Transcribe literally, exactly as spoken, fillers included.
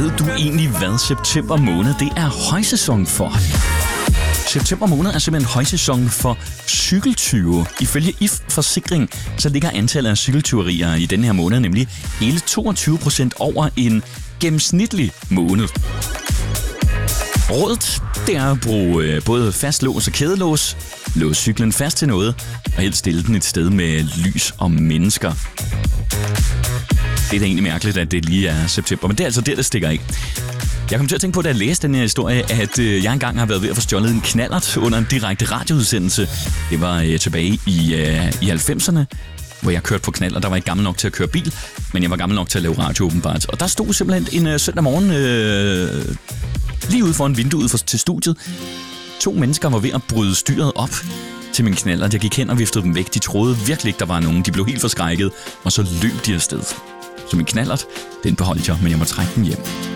Ved du egentlig, hvad september måned det er højsæson for? September måned er simpelthen højsæson for cykeltyve. Ifølge I F Forsikring, så ligger antallet af cykeltyverier i denne her måned nemlig hele toogtyve procent over en gennemsnitlig måned. Rådet, det er at bruge både fastlås og kædelås, låse cyklen fast til noget, og helst stille den et sted med lys og mennesker. Det er da egentlig mærkeligt, at det lige er september, men det er altså der, det stikker af. Jeg kom til at tænke på, da jeg læste den her historie, at øh, jeg engang har været ved at få stjålet en knallert under en direkte radioudsendelse. Det var øh, tilbage i, øh, i halvfemserne, hvor jeg kørte på knallert. Der var ikke gammel nok til at køre bil, men jeg var gammel nok til at lave radio åbenbart. Og der stod simpelthen en øh, søndag morgen øh, lige ude foran vinduet for, til studiet. To mennesker var ved at bryde styret op til min knallert. Jeg gik hen og viftede dem væk. De troede virkelig ikke, der var nogen. De blev helt forskrækket, og så løb de afsted. Så min knallert, den beholdt jeg, men jeg må trække den hjem.